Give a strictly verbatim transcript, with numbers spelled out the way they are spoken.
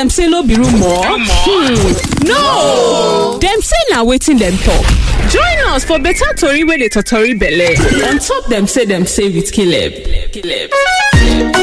dem say no be rumor? Hmm. No! Dem say na wetin dem talk. Join us for better tori wey dey totori belle on top dem say dem say with Caleb. Caleb.